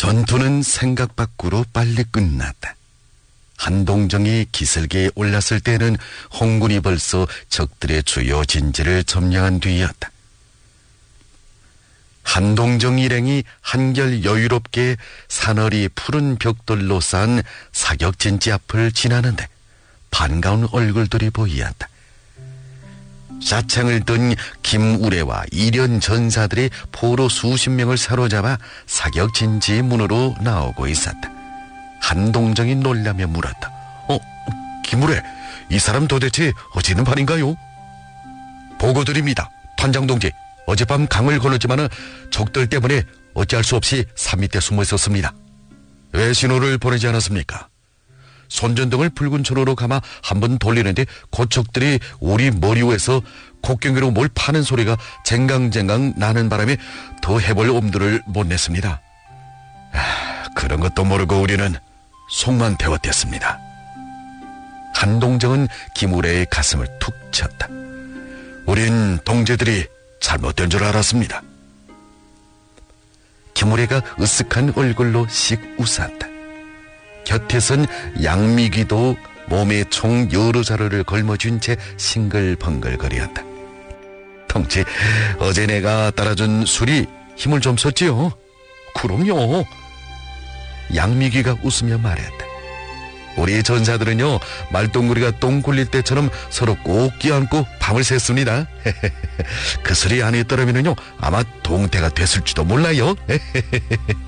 전투는 생각 밖으로 빨리 끝났다. 한동정이 기슭에 올랐을 때는 홍군이 벌써 적들의 주요 진지를 점령한 뒤였다. 한동정 일행이 한결 여유롭게 사너리 푸른 벽돌로 쌓은 사격진지 앞을 지나는데 반가운 얼굴들이 보이었다. 샤창을 든 김우레와 이련 전사들이 포로 수십 명을 사로잡아 사격진지 문으로 나오고 있었다. 한동정이 놀라며 물었다. 김우레, 이 사람 도대체 어찌 있는 판인가요? 보고드립니다, 단장 동지. 어젯밤 강을 건넜지만 적들 때문에 어찌할 수 없이 산 밑에 숨어 있었습니다. 왜 신호를 보내지 않았습니까? 손전등을 붉은 천으로 감아 한번 돌리는데 고척들이 우리 머리 위에서 콧경기로 뭘 파는 소리가 쟁강쟁강 나는 바람에 더 해볼 엄두를 못 냈습니다. 그런 것도 모르고 우리는 속만 배웠댔습니다. 한동정은 김우래의 가슴을 툭 쳤다. 우린 동지들이 잘못된 줄 알았습니다. 김우래가 으쓱한 얼굴로 씩 웃었다. 곁에선 양미귀도 몸에 총 여러 자루를 걸머쥔 채 싱글벙글거렸다. 동지, 어제 내가 따라준 술이 힘을 좀 썼지요? 그럼요. 양미귀가 웃으며 말했다. 우리 전사들은요, 말똥구리가 똥 굴릴 때처럼 서로 꼭 끼안고 밤을 샜습니다. 그 술이 아니었더라면요 아마 동태가 됐을지도 몰라요.